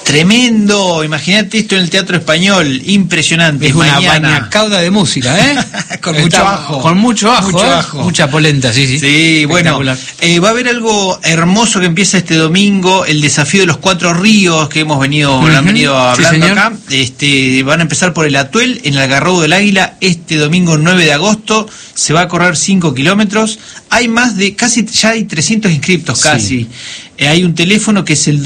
Tremendo, imagínate esto en el Teatro Español, impresionante. Es una bañacauda de música, con mucho ajo. Con mucho ajo, mucha polenta, sí. Sí, bueno, va a haber algo hermoso que empieza este domingo, el desafío de los 4 ríos que hemos venido, lo han venido hablando acá. Van a empezar por el Atuel, en el Algarrobo del Águila, este domingo 9 de agosto, se va a correr 5 kilómetros, hay más de, ya hay 300 inscriptos casi. Hay un teléfono que es el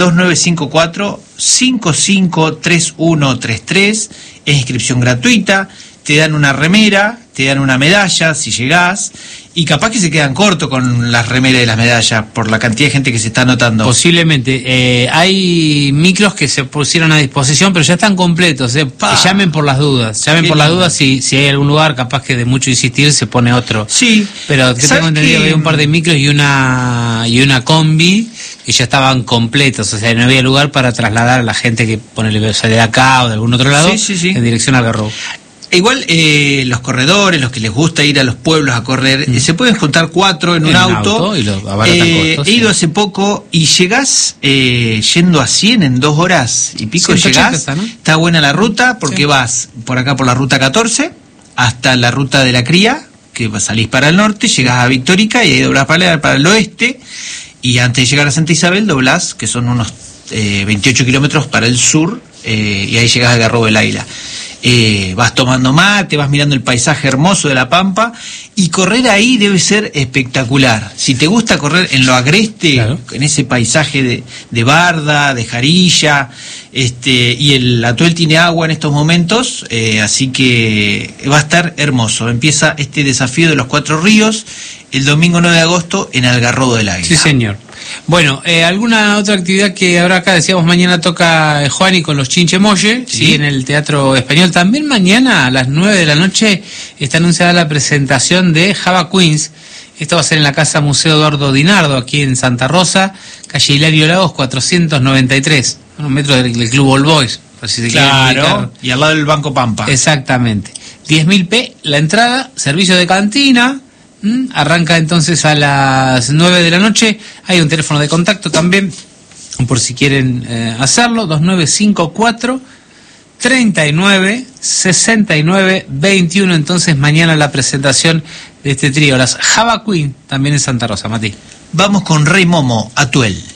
2954-553133, es inscripción gratuita, te dan una remera, te dan una medalla si llegás, y capaz que se quedan cortos con las remeras y las medallas por la cantidad de gente que se está anotando. Posiblemente. Hay micros que se pusieron a disposición, pero ya están completos. Que llamen por las dudas. Si hay algún lugar, capaz que de mucho insistir se pone otro. Sí. Pero que tengo entendido que hay un par de micros y una combi que ya estaban completos. O sea, no había lugar para trasladar a la gente que sale de acá o de algún otro lado en dirección al Algarrobo. Igual los corredores, los que les gusta ir a los pueblos a correr, se pueden juntar 4 en un auto y lo abaratan costos, he ido hace poco y llegás yendo a 100 en 2 horas y pico. 180 llegás, está, ¿no? Está buena la ruta porque vas por acá por la ruta 14 hasta la ruta de la Cría, que salís para el norte, llegás a Victorica y ahí doblás para el oeste, y antes de llegar a Santa Isabel doblás, que son unos 28 kilómetros para el sur, y ahí llegás al Algarrobo del Águila. Vas tomando mate, vas mirando el paisaje hermoso de la Pampa, y correr ahí debe ser espectacular. Si te gusta correr en lo agreste, en ese paisaje de barda, de jarilla, y el Atuel tiene agua en estos momentos, así que va a estar hermoso. Empieza este desafío de los 4 ríos el domingo 9 de agosto en Algarrobo del Águila. Sí, señor. Bueno, alguna otra actividad que habrá acá, decíamos, mañana toca Juani con los Chinchemoye, en el Teatro Español. También mañana a las 9 de la noche está anunciada la presentación de Java Queens. Esto va a ser en la Casa Museo Eduardo Dinardo, aquí en Santa Rosa, calle Hilario Lagos 493, unos metros del Club All Boys, por si se quieren ubicar. Y al lado del Banco Pampa. Exactamente. 10.000 P la entrada, servicio de cantina. Arranca entonces a las 9 de la noche. Hay un teléfono de contacto también, por si quieren hacerlo, 2954-396921. Entonces mañana la presentación de este trío, las Java Queen, también en Santa Rosa. Mati. Vamos con Rey Momo, Atuel.